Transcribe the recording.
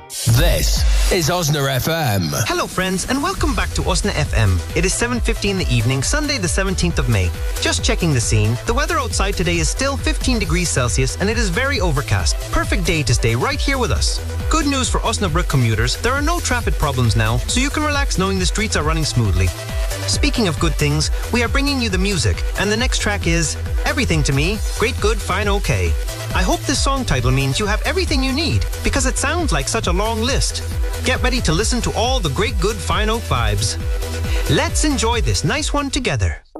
This is Osna FM. Hello friends and welcome back to Osna FM. It is 7:50 in the evening, Sunday the 17th of May. Just checking the scene. The weather outside today is still 15 degrees Celsius and it is very overcast. Perfect day to stay right here with us. Good news for Osnabrück commuters, there are no traffic problems now, so you can relax knowing the streets are running smoothly. Speaking of good things, we are bringing you the music, and the next track is Everything to Me, Great Good Fine OK. I hope this song title means you have everything you need, because it sounds like such a long list. Get ready to listen to all the great good fine oak vibes. Let's enjoy this nice one together.